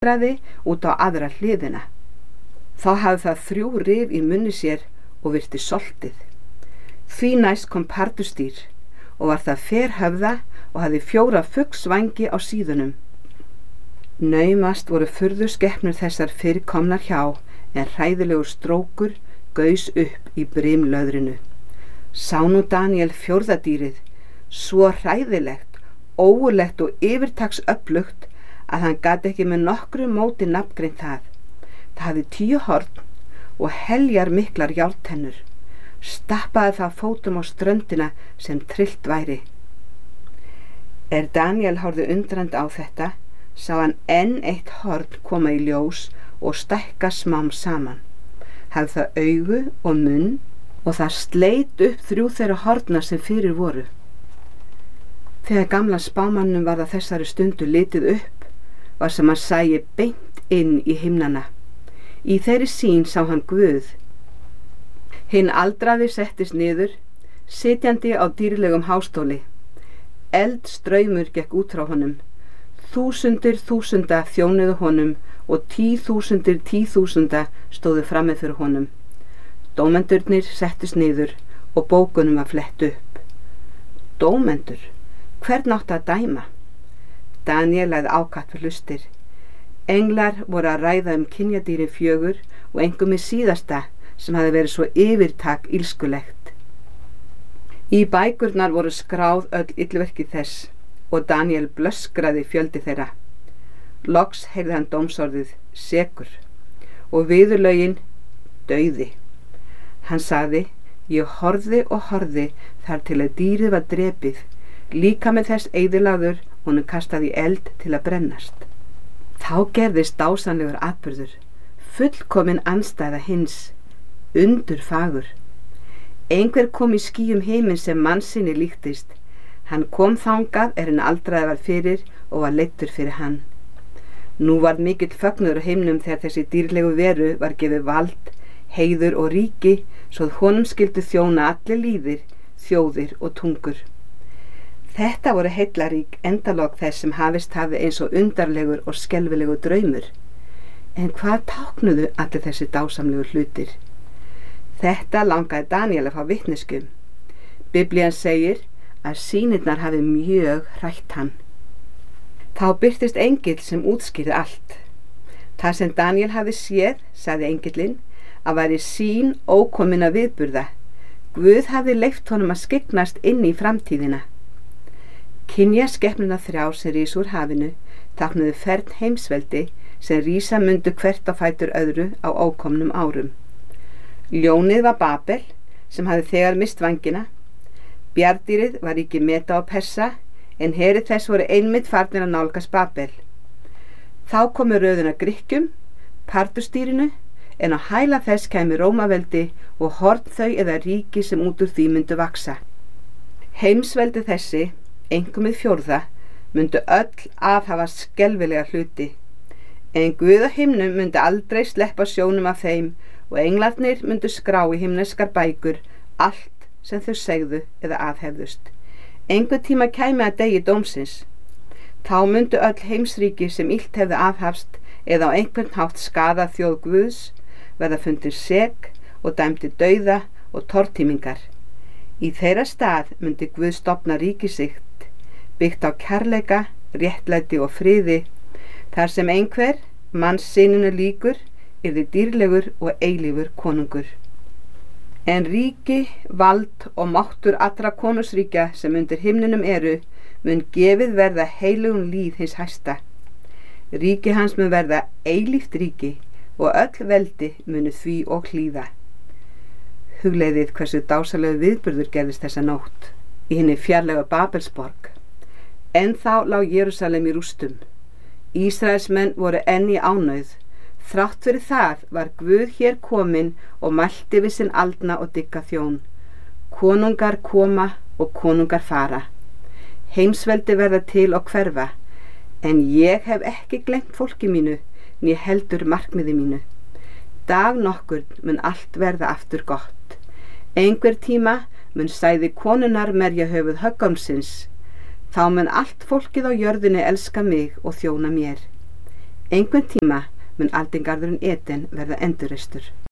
öskraði út á aðra hliðina. Þá hafði það 3 rif í munni sér og virti soltið. Því næst kom pardustýr og var það ferhöfða og hafði 4 fuglsvængi á síðunum. Naumast voru furðuskepnur þessar fyrirkomnar hjá, en hræðilegur strókur gaus upp í brimlöðrinu. Sá nú Daníel 4. dýrið, svo hræðilegt, ógurlegt og yfirtaksöflugt að hann gat ekki með nokkru móti nafngreint það. Það hafði 10 horn og heljar miklar járntennur. Stappaði það fótum á ströndina sem tryllt væri. Daniel horfði undrandi á þetta, sá hann enn eitt horn koma í ljós og stækka smám saman. Hafði það augu og munn og það sleit upp 3 þeirra horna sem fyrir voru. Þegar gamla spámannum var það þessari stundu litið upp, var sem hann sæi beint inn í himnana. Í þeirri sýn sá hann Guð. Hinn aldraði settist niður, sitjandi á dýrlegum hástóli. Eldstraumur gekk út frá honum. Þúsundir þúsunda þjónuðu honum og 10.000 10.000 stóðu frammi fyrir honum. Dómendurnir settust niður og bókunum var flett upp. Dómendur, hvern átti að dæma? Daniel lagði ákaft við hlustir. Englar voru að ræða kynjadýrin 4 og einkum í síðasta sem hafði verið svo yfirtak ílskulegt. Í bækurnar voru skráð öll illverki þess og Daniel blöskraði fjöldi þeirra. Loks heyrði hann dómsorðið sekur og viðurlögin dauði. Hann sagði, ég horfði og horfði þar til að dýrið var drepið, líka með þess eyðilagður honum kastað í eld til að brennast. Þá gerðist dásamlegur atburður, fullkomin andstæða hins, undurfagur. Einhver kom í skýjum heiminn sem mannssyni líktist. Hann kom þangað hinn aldraði var fyrir og var leiddur fyrir hann. Nú varð mikill fögnuður á heimnum þegar þessi dýrlegu veru var gefið vald, heiður og ríki, svo honum skyldu þjóna allir líðir, þjóðir og tungur. Þetta voru heillarík endalok þess sem hafist hafi eins og undarlegur og skelfilegur draumur. En hvað táknuðu allir þessi dásamlegu hlutir? Þetta langaði Daniel að fá vitneskju. Biblían segir að sýnirnar hafi mjög hrætt hann. Þá birtist engill sem útskýrði allt. Það sem Daniel hafi séð, sagði engillinn, að væri sýn ókominna viðburða. Guð hafi leyft honum að skyggnast inn í framtíðina. Kynjaskepnuna 3 sem rís úr hafinu táknuðu fern heimsveldi sem rísa mundu hvert á fætur öðru á ókomnum árum. Ljónið var Babel sem hafði þegar mist vængina. Bjarndýrið var ríki Meda og Persa, en heri þess voru einmitt farnir að nálgast Babel. Þá komu röðuna Grikkjum, pardustýrinu, en á hæla þess kæmi Rómaveldi og horn þau eða ríki sem út úr því myndu vaksa. Heimsveldi þessi, einkum við 4., myndu öll afhafa skelfilega hluti, en Guð á himnum myndi aldrei sleppa sjónum af þeim og englarnir myndu skrá í himneskar bækur allt sem þau segðu eða afhefðust. Einhver tíma kæmi að degi dómsins. Þá myndu öll heimsríki sem illt hefðu afhafst eða á einhvern hátt skaða þjóð Guðs verða fundir sek og dæmdi dauða og tortímingar. Í þeirra stað myndi Guð stofna ríki sitt, byggt á kærleika, réttlæti og friði, þar sem einhver, mannssyninu líkur, yrði dýrlegur og eilífur konungur. En ríki, vald og máttur allra konungsríkja sem undir himninum eru, mun gefið verða heilugum líð hins hæsta. Ríki hans mun verða eilíft ríki og öll veldi munu því og hlýða. Hugleiðið hversu dásalegu viðburður gerðist þessa nótt í hinni fjarlæga Babelsborg. En þá lá Jerúsalem í rústum. Ísraelsmenn voru enn í ánauð. Þrátt fyrir það var Guð hér kominn og mælti við sinn aldna og digga þjón. Konungar koma og konungar fara. Heimsveldi verða til og hverfa, en ég hef ekki gleymt fólki mínu, né heldur markmiði mínu. Dag nokkurn mun allt verða aftur gott. Einhver tíma mun sæði konunnar merja höfuð höggormsins. Þá mun allt fólkið á jörðinni elska mig og þjóna mér. Einhvern tíma mun aldingarðurinn Eden verða endurreistur.